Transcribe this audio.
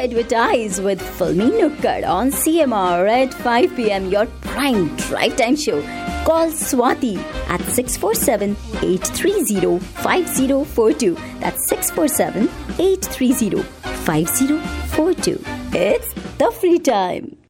advertise with Filmy Nukkad on CMR at 5 p.m. Your prime drive time show. Call Swati at 647-830-5042. That's 647-830-5042. It's the free time.